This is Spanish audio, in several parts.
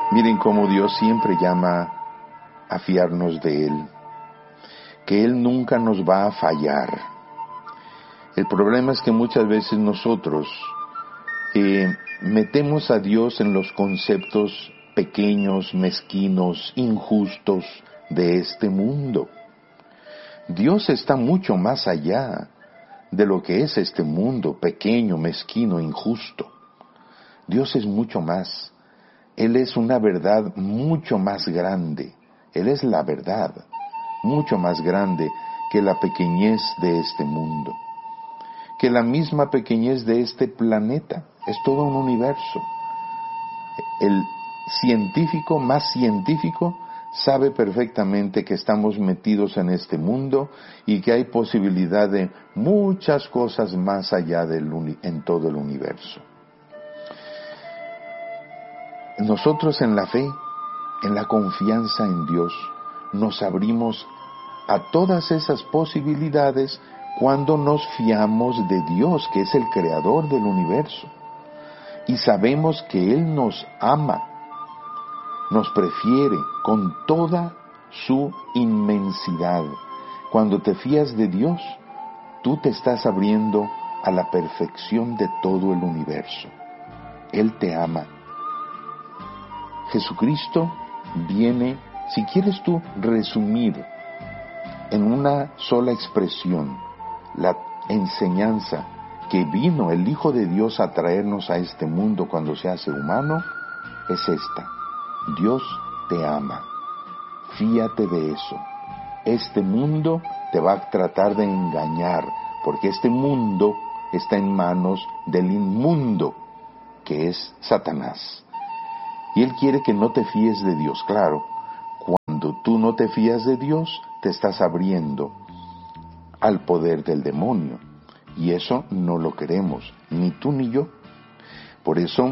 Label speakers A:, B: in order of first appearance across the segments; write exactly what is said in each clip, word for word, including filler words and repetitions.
A: Miren cómo Dios siempre llama a fiarnos de Él, que Él nunca nos va a fallar. El problema es que muchas veces nosotros eh, metemos a Dios en los conceptos pequeños, mezquinos, injustos de este mundo. Dios está mucho más allá de lo que es este mundo pequeño, mezquino, injusto. Dios es mucho más. Él es una verdad mucho más grande. Él es la verdad, mucho más grande que la pequeñez de este mundo, que la misma pequeñez de este planeta. Es todo un universo. El científico más científico sabe perfectamente que estamos metidos en este mundo y que hay posibilidad de muchas cosas más allá del uni- en todo el universo. Nosotros en la fe, en la confianza en Dios, nos abrimos a todas esas posibilidades cuando nos fiamos de Dios, que es el creador del universo, y sabemos que Él nos ama, nos prefiere con toda su inmensidad. Cuando te fías de Dios, tú te estás abriendo a la perfección de todo el universo. Él te ama. Jesucristo viene, si quieres tú resumir en una sola expresión la enseñanza que vino el Hijo de Dios a traernos a este mundo cuando se hace humano, es esta: Dios te ama. Fíate de eso. Este mundo te va a tratar de engañar, porque este mundo está en manos del inmundo, que es Satanás. Y él quiere que no te fíes de Dios. Claro, cuando tú no te fías de Dios, te estás abriendo al poder del demonio. Y eso no lo queremos, ni tú ni yo. Por eso,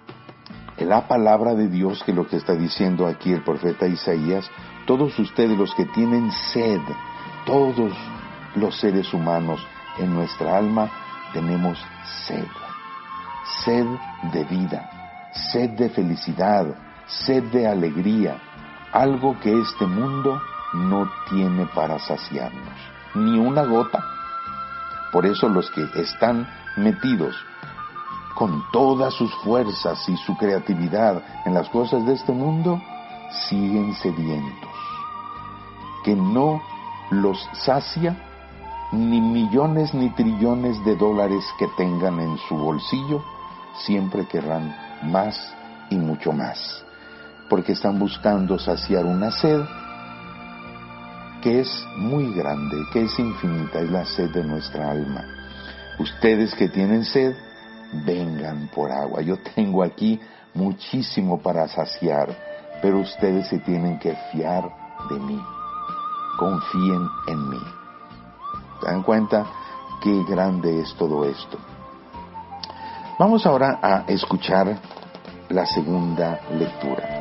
A: la palabra de Dios, que lo que está diciendo aquí el profeta Isaías, todos ustedes los que tienen sed, todos los seres humanos en nuestra alma tenemos sed, sed de vida, sed de felicidad, sed de alegría, algo que este mundo no tiene para saciarnos, ni una gota. Por eso los que están metidos con todas sus fuerzas y su creatividad en las cosas de este mundo, siguen sedientos, que no los sacia ni millones ni trillones de dólares que tengan en su bolsillo. Siempre querrán más y mucho más, porque están buscando saciar una sed que es muy grande, que es infinita, es la sed de nuestra alma. Ustedes que tienen sed, vengan por agua. Yo tengo aquí muchísimo para saciar, pero ustedes se tienen que fiar de mí. Confíen en mí. ¿Se dan cuenta qué grande es todo esto? Vamos ahora a escuchar la segunda lectura.